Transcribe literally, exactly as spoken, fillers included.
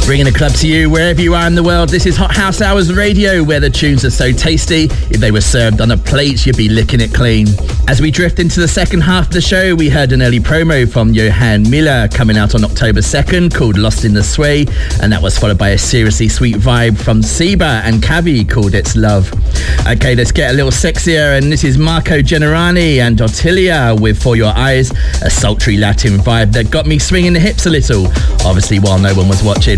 Bringing the club to you wherever you are in the world. This is Hot House Hours Radio, where the tunes are so tasty, if they were served on a plate, you'd be licking it clean. As we drift into the second half of the show, we heard an early promo from Johan Miller coming out on October second called Lost in the Sway, and that was followed by a seriously sweet vibe from Seba and Cavi called It's Love. Okay, let's get a little sexier, and this is Marco Generani and Ottilia with For Your Eyes, a sultry Latin vibe that got me swinging the hips a little, obviously while no one was watching.